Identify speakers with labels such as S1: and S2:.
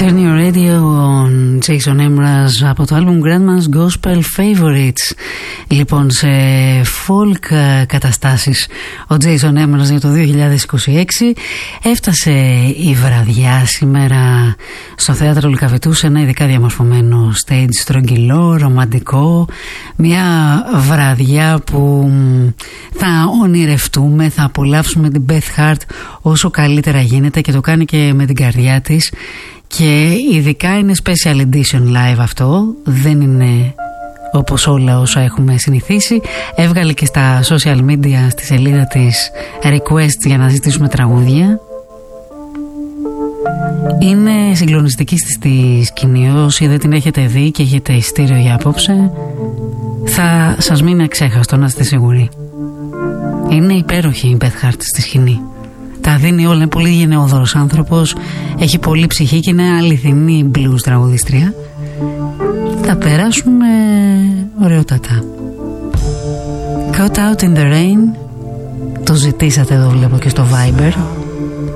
S1: Turn Your Radio on Jason Emraz από το album Grandma's Gospel Favorites. Λοιπόν, σε folk καταστάσεις ο Jason Emraz για το 2026. Έφτασε η βραδιά σήμερα στο Θέατρο Λυκαβητού σε ένα ειδικά διαμορφωμένο stage, στρογγυλό, ρομαντικό. Μια βραδιά που θα ονειρευτούμε, θα απολαύσουμε την Beth Hart όσο καλύτερα γίνεται, και το κάνει και με την καρδιά της. Και ειδικά είναι special edition live αυτό, δεν είναι όπως όλα όσα έχουμε συνηθίσει. Έβγαλε και στα social media, στη σελίδα της, requests για να ζητήσουμε τραγούδια. Είναι συγκλονιστική στη σκηνή. Όσοι δεν την έχετε δει και έχετε ειστήριο για απόψε, θα σας μείνει αξέχαστο, να είστε σίγουροι. Είναι υπέροχη η Beth Hart στη σκηνή. Τα δίνει όλα, είναι πολύ γενναιόδωρος άνθρωπος, έχει πολύ ψυχή και είναι αληθινή blues τραγουδίστρια. Θα περάσουμε ωραιότατα. Caught Out in the Rain, το ζητήσατε εδώ, βλέπω και στο Viber.